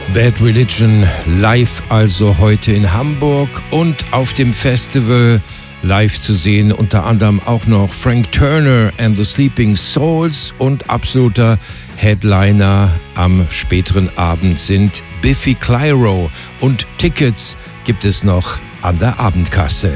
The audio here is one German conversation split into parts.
Bad Religion live also heute in Hamburg und auf dem Festival live zu sehen, unter anderem auch noch Frank Turner and the Sleeping Souls, und absoluter Headliner am späteren Abend sind Biffy Clyro, und Tickets gibt es noch an der Abendkasse.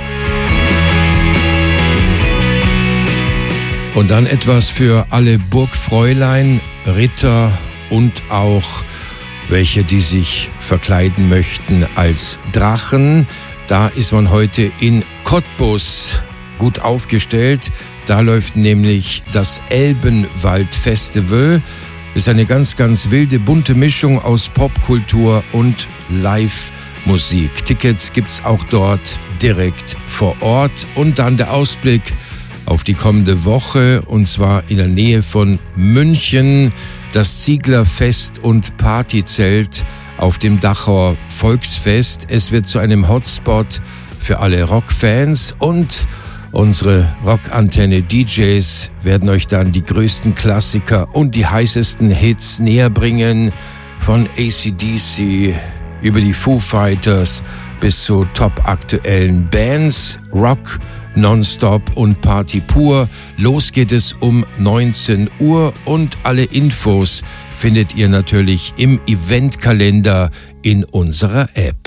Und dann etwas für alle Burgfräulein, Ritter und auch welche, die sich verkleiden möchten als Drachen. Da ist man heute in Cottbus gut aufgestellt. Da läuft nämlich das Elbenwald-Festival. Ist eine ganz, ganz wilde, bunte Mischung aus Popkultur und Live-Musik. Tickets gibt's auch dort direkt vor Ort. Und dann der Ausblick auf die kommende Woche, und zwar in der Nähe von München. Das Zieglerfest und Partyzelt auf dem Dachauer Volksfest. Es wird zu einem Hotspot für alle Rockfans, und unsere Rockantenne-DJs werden euch dann die größten Klassiker und die heißesten Hits näher bringen. Von AC/DC über die Foo Fighters bis zu top-aktuellen Bands, Rock Nonstop und Party pur. Los geht es um 19 Uhr, und alle Infos findet ihr natürlich im Eventkalender in unserer App.